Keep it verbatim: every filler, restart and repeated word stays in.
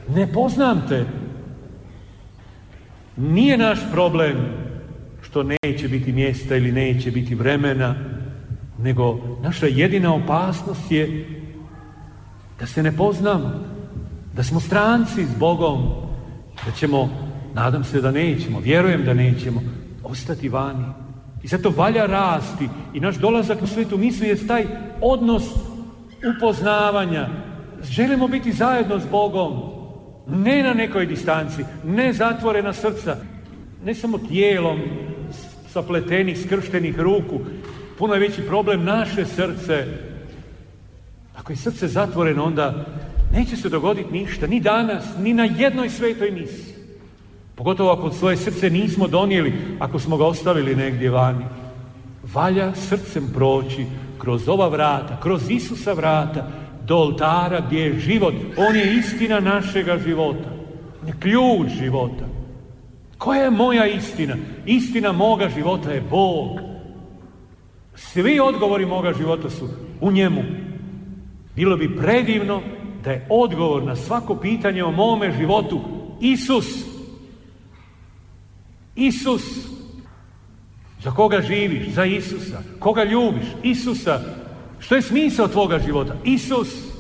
ne poznam te. Nije naš problem što neće biti mjesta ili neće biti vremena, nego naša jedina opasnost je da se ne poznamo, da smo stranci s Bogom, da ćemo, nadam se da nećemo, vjerujem da nećemo, ostati vani. I zato valja rasti i naš dolazak u svetu misli je taj odnos upoznavanja. Želimo biti zajedno s Bogom, ne na nekoj distanci, ne zatvorena srca, ne samo tijelom sapletenih, skrštenih ruku. Puno je veći problem naše srce. Ako je srce zatvoreno, onda neće se dogoditi ništa, ni danas, ni na jednoj svetoj misi. Pogotovo ako svoje srce nismo donijeli, ako smo ga ostavili negdje vani. Valja srcem proći kroz ova vrata, kroz Isusa vrata, do oltara gdje je život. On je istina našega života. On je ključ života. Koja je moja istina? Istina moga života je Bog. Svi odgovori moga života su u njemu. Bilo bi predivno da je odgovor na svako pitanje o mome životu Isus. Isus. Za koga živiš? Za Isusa. Koga ljubiš? Isusa. Što je smisao tvoga života? Isus.